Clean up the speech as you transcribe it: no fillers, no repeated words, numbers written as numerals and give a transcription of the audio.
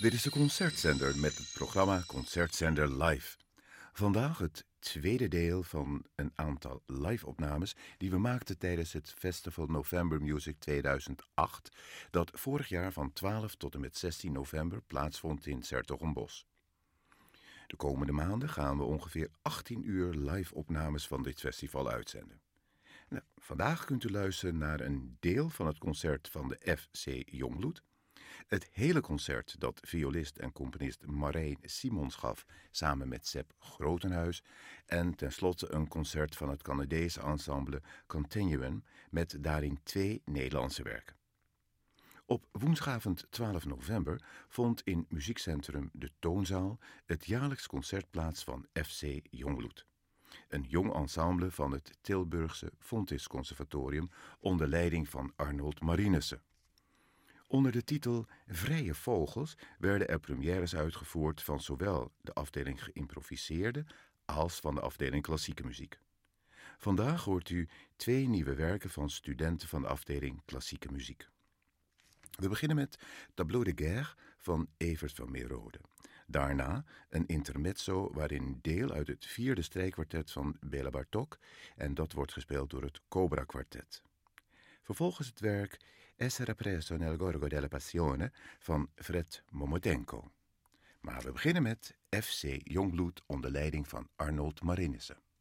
Dit is de Concertzender met het programma Concertzender Live. Vandaag het tweede deel van een aantal live-opnames die we maakten tijdens het Festival November Music 2008, dat vorig jaar van 12 tot en met 16 november plaatsvond in 's-Hertogenbosch. De komende maanden gaan we ongeveer 18 uur live-opnames van dit festival uitzenden. Nou, vandaag kunt u luisteren naar een deel van het concert van de FC Jongbloed. Het hele concert dat violist en componist Marijn Simons gaf samen met Sepp Grotenhuis. En tenslotte een concert van het Canadese ensemble Continuum met daarin 2 Nederlandse werken. Op woensdagavond 12 november vond in Muziekcentrum De Toonzaal het jaarlijks concert plaats van FC Jongbloed. Een jong ensemble van het Tilburgse Fontys Conservatorium onder leiding van Arnold Marinissen. Onder de titel Vrije Vogels werden er premières uitgevoerd van zowel de afdeling geïmproviseerde als van de afdeling klassieke muziek. Vandaag hoort u 2 nieuwe werken van studenten van de afdeling klassieke muziek. We beginnen met Tableau de Guerre van Evert van Meerode. Daarna een intermezzo waarin deel uit het 4e strijkkwartet van Béla Bartók en dat wordt gespeeld door het Cobra Kwartet. Vervolgens het werk Essere preso nel gorgo della passione van Fred Momodenko. Maar we beginnen met FC Jongbloed onder leiding van Arnold Marinissen.